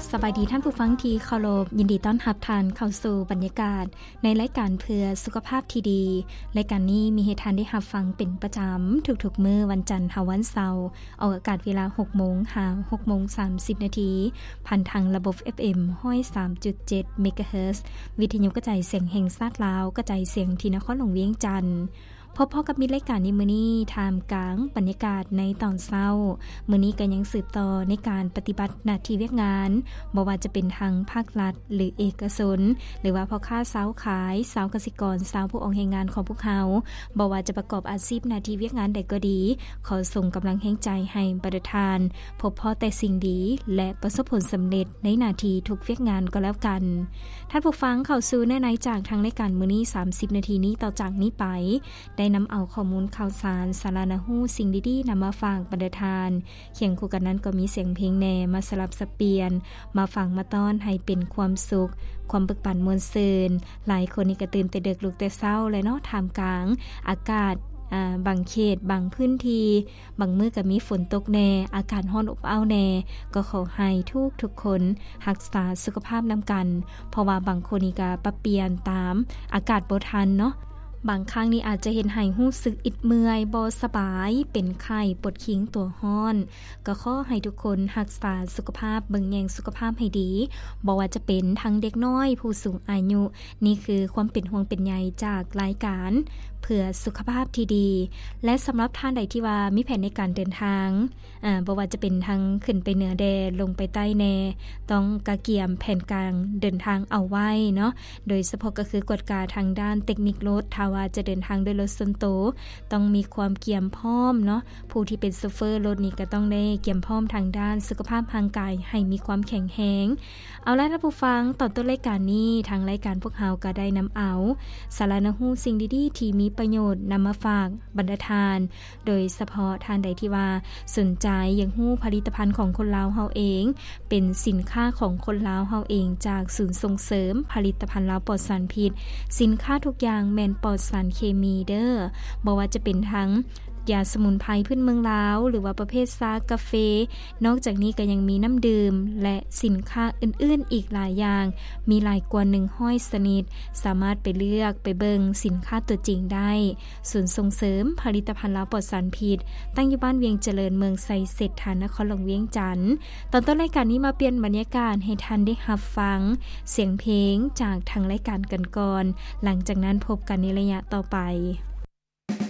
สบายดีท่านผู้ฟังที่เคารพยินดีต้อนรับท่านเข้าสู่บรรยากาศในรายการเพื่อสุขภาพที่ดีรายการนี้มีให้ท่านได้รับฟังเป็นประจำทุกๆมื้อวันจันทร์ถึงวันเสาร์ออกอากาศเวลา 6:00 น. ถึง 6:30 น. ผ่านทางระบบ FM 103.7 เมกะเฮิรตซ์วิทยุกระจายเสียงแห่งชาติลาวกระจายเสียงที่นครหลวงเวียงจันทน์พบกับมีรายการในมื้อนี้ท่ามกลางบรรยากาศในตอนเช้ามื้อนี้ก็ยังสืบต่อในการปฏิบัติหน้าที่เวียกงานบ่ว่าจะเป็นทางภาครัฐหรือเอกชนหรือว่าพ่อค้าสาวขายสาวเกษตรกรสาวผู้ออกแรงงานของพวกเขาบ่ว่าจะประกอบอาชีพหน้าที่เวียกงานใดก็ดีขอส่งกำลังแห่งใจให้ประธานพบพอแต่สิ่งดีและประสบผลสำเร็จในหน้าที่ทุกเวียกงานก็แล้วกันท่านผู้ฟังเข้าสู่ในจากทางรายการมื้อนี้30นาทีนี้ต่อจากนี้ไปได้นำเอาข้อมูลข่าวสารสาระน่ารู้สิ่งดีๆนำมาฝากบรรดาทานเคียงคู่กันนั้นก็มีเสียงเพลงแน่มาสลับสับเปลี่ยนมาฟังมาต้อนให้เป็นความสุขความบึกบั่นมวลซื่นหลายคนนี่ก็ตื่นแต่ดึกลุกแต่เช้าเลยเนาะท่ามกลางอากาศบางเขตบางพื้นที่บางมื้อก็มีฝนตกแน่อากาศร้อนอบอ้าวแน่ก็ขอให้ทุกคนรักษาสุขภาพนำกันเพราะว่าบางคนนี่ก็ปรับเปลี่ยนตามอากาศบ่ทันเนาะบางครั้งนี่อาจจะเห็นให้รู้สึกอิดเมื่อยบ่สบายเป็นไข้ปวดขิงตัวร้อนก็ขอให้ทุกคนรักษาสุขภาพเบิ่งแยงสุขภาพให้ดีบ่ว่าจะเป็นทั้งเด็กน้อยผู้สูงอายุนี่คือความเป็นห่วงเป็นใยจากรายการเพื่อสุขภาพที่ดีและสำหรับท่านใดที่ว่ามีแผนในการเดินทางบ่ว่าจะเป็นทางขึ้นไปเหนือแดนลงไปใต้แนต้องกะเกียมแผนการเดินทางเอาไว้เนาะโดยเฉพาะก็คือกฎการทางด้านเทคนิครถถ้าว่าจะเดินทางด้วยรถส่วนตัวต้องมีความเกียมพร้อมเนาะผู้ที่เป็นโชเฟอร์รถนี่ก็ต้องได้เกียมพร้อมทางด้านสุขภาพร่างกายให้มีความแข็งแรงเอาล่ะท่านผู้ฟังตอนต้นรายการนี้ทางรายการพวกเราก็ได้นำเอาสาระน่ารู้สิ่งดีๆที่มีประโยชน์นำมาฝากบรรดาทานโดยเฉพาะท่านใดที่ว่าสนใจอยากรู้ผลิตภัณฑ์ของคนลาวเฮาเองเป็นสินค้าของคนลาวเฮาเองจากศูนย์ส่งเสริมผลิตภัณฑ์ลาวปลอดสารพิษสินค้าทุกอย่างแม่นปลอดสารเคมีเด้อบ่ว่าจะเป็นทั้งยาสมุนไพรพื้นเมืองลาวหรือว่าประเภทชากาแฟนอกจากนี้ก็ยังมีน้ำดื่มและสินค้าอื่นๆอีกหลายอย่างมีหลายกว่า100ชนิดสามารถไปเลือกไปเบิ่งสินค้าตัวจริงได้ศูนย์ส่งเสริมผลิตภัณฑ์ลาวปลอดสารพิษตั้งอยู่บ้านเวียงเจริญเมืองไซเศรษฐานครหลวงเวียงจันทน์ตอนต้นรายการนี้มาเปลี่ยนบรรยากาศให้ท่านได้รับฟังเสียงเพลงจากทางรายการกันก่อนหลังจากนั้นพบกันในระยะต่อไป